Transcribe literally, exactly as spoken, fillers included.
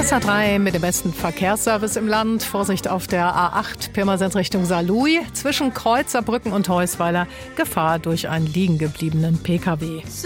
S A drei mit dem besten Verkehrsservice im Land. Vorsicht auf der A acht Pirmasens Richtung Saarlouis. Zwischen Kreuzerbrücken und Heusweiler Gefahr durch einen liegengebliebenen Pkw.